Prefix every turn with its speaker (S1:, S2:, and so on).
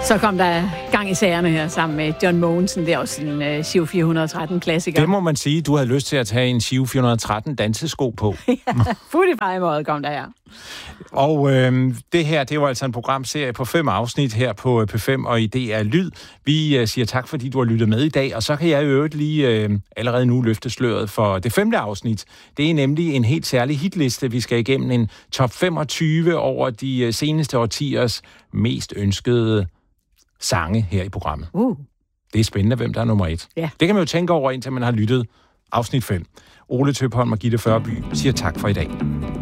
S1: Så kom der gang i sagerne her sammen med John Mogensen. Det er også en Giro 413-klassiker.
S2: Det må man sige. Du havde lyst til at tage en Giro 413 dansesko på.
S1: Ja, fuldt i fejmåret kom der her.
S2: Og det her, det var altså en programserie på 5 afsnit her på P5 og i DR Lyd. Vi siger tak, fordi du har lyttet med i dag, og så kan jeg i øvrigt lige allerede nu løfte sløret for det 5. afsnit. Det er nemlig en helt særlig hitliste. Vi skal igennem en top 25 over de seneste årtiers mest ønskede sange her i programmet. Det er spændende, hvem der er nummer 1.
S1: Ja.
S2: Det kan man jo tænke over, indtil man har lyttet afsnit 5. Ole Tøpholm og Gitte Førby siger tak for i dag.